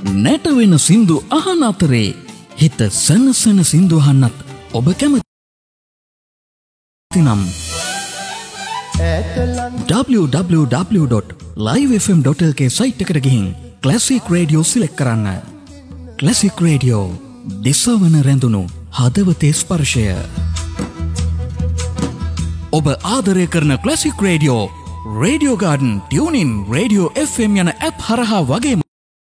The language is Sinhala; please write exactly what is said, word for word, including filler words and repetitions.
නැටවෙන සින්දු අහන අතරේ හිත සනසන සින්දු අහන්නත් ඔබ කැමති නම් w w w dot live f m dot l k site එකට ගිහින් ක්ලාසික් රේඩියෝ සිලෙක්ට් කරන්න. ක්ලාසික් රේඩියෝ දිසවන රැඳුණු හදවතේ ස්පර්ශය. ඔබ ආදරය කරන classic radio, radio garden, tuning, radio F M යන ඇප් හරහා වගේම